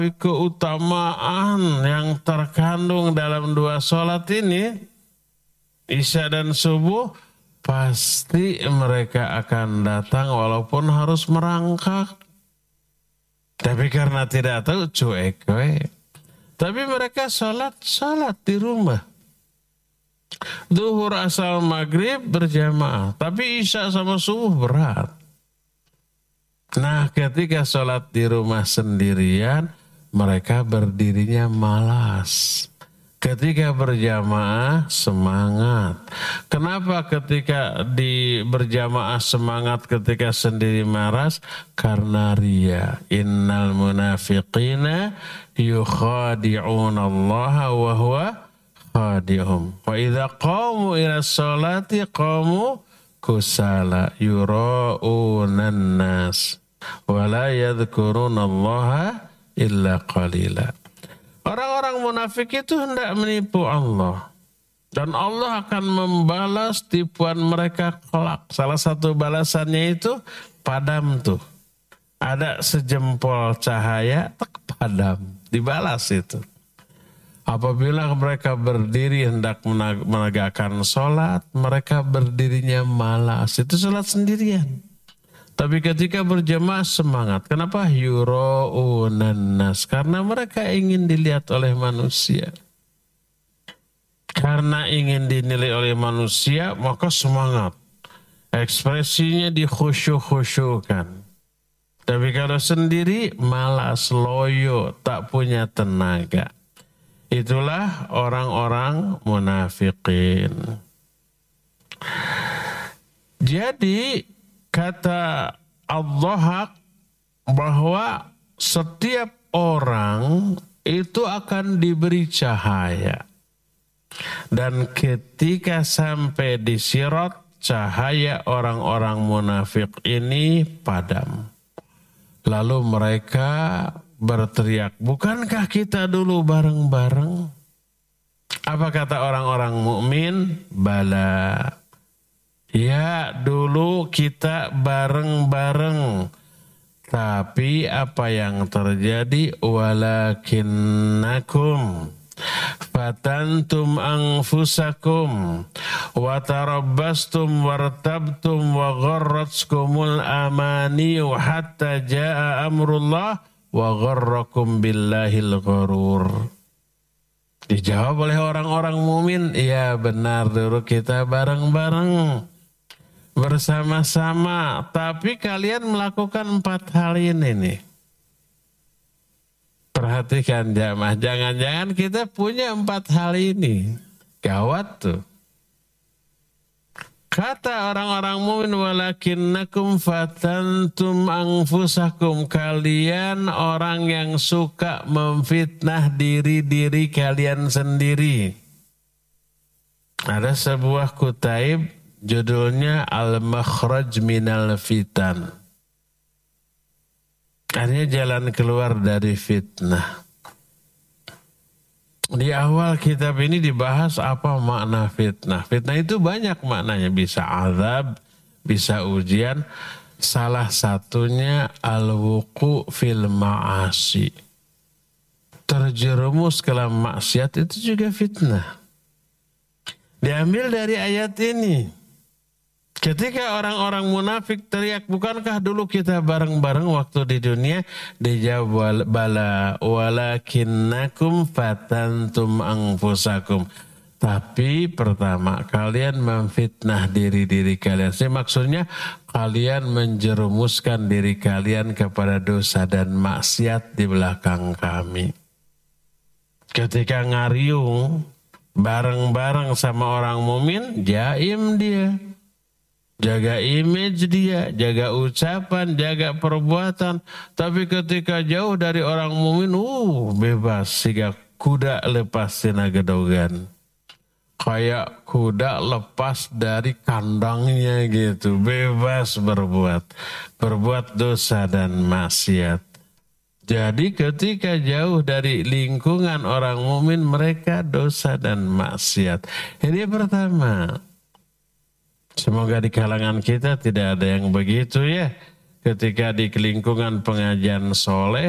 keutamaan yang terkandung dalam dua sholat ini, Isya dan subuh, pasti mereka akan datang walaupun harus merangkak. Tapi karena tidak tahu, cuek. Tapi mereka sholat di rumah. Zuhur, asar, maghrib berjamaah. Tapi Isya sama subuh berat. Nah, ketika sholat di rumah sendirian, mereka berdirinya malas. Ketika berjamaah semangat. Kenapa ketika berjamaah semangat, ketika sendiri malas? Karena riya. Innal munafiqina yukhadi'una Allah wa huwa khadi'hum. Wa idza qamu ila sholati qamu kusala yura'unan nas wa la yadhkuruna Allah illa qalila. Orang-orang munafik itu hendak menipu Allah. Dan Allah akan membalas tipuan mereka kelak. Salah satu balasannya itu padam tuh. Ada sejempol cahaya, padam. Dibalas itu. Apabila mereka berdiri hendak menegakkan sholat, mereka berdirinya malas. Itu sholat sendirian. Tapi ketika berjamaah semangat. Kenapa? Yura'unan nas. Karena mereka ingin dilihat oleh manusia. Karena ingin dinilai oleh manusia, maka semangat. Ekspresinya dikhusyuk-khusyukan. Tapi kalau sendiri, malas, loyo, tak punya tenaga. Itulah orang-orang munafikin. Jadi, kata Al-Dhahak bahwa setiap orang itu akan diberi cahaya. Dan ketika sampai di Sirat, cahaya orang-orang munafik ini padam. Lalu mereka berteriak, bukankah kita dulu bareng-bareng? Apa kata orang-orang mukmin? Bala. Ya, dulu kita bareng-bareng. Tapi apa yang terjadi? Walakinnakum fatantum anfusakum wa tarabbastum wartabtum wa gharratskumul amaniyu hatta jaa amrullah wa gharrakum billahil gharur. Dijawab oleh orang-orang mukmin, iya benar, dulu kita bareng-bareng. Bersama-sama, tapi kalian melakukan 4 hal ini nih. Perhatikan jamaah, jangan-jangan kita punya 4 hal ini. Gawat tuh. Kata orang-orang mukmin, walakinnakum fatantum anfusakum, kalian orang yang suka memfitnah diri-diri kalian sendiri. Ada sebuah kutaib judulnya Al-Makhraj Minal Fitan. Artinya jalan keluar dari fitnah. Di awal kitab ini dibahas apa makna fitnah. Fitnah itu banyak maknanya. Bisa azab, bisa ujian. Salah satunya al-wuqu fil ma'asi. Terjerumus ke dalam maksiat itu juga fitnah. Diambil dari ayat ini. Ketika orang-orang munafik teriak, bukankah dulu kita bareng-bareng waktu di dunia? Dijawab, bala walakinnakum fatantum anfusakum. Tapi pertama, kalian memfitnah diri-diri kalian. Maksudnya, kalian menjerumuskan diri kalian kepada dosa dan maksiat di belakang kami. Ketika ngariung, bareng-bareng sama orang mumin, jaim dia. Jaga image dia, jaga ucapan, jaga perbuatan. Tapi ketika jauh dari orang mukmin, bebas. Sehingga kuda lepas tina gedogan. Kayak kuda lepas dari kandangnya gitu. Bebas berbuat. Berbuat dosa dan maksiat. Jadi ketika jauh dari lingkungan orang mukmin, mereka dosa dan maksiat. Ini pertama. Semoga di kalangan kita tidak ada yang begitu ya. Ketika di lingkungan pengajian soleh,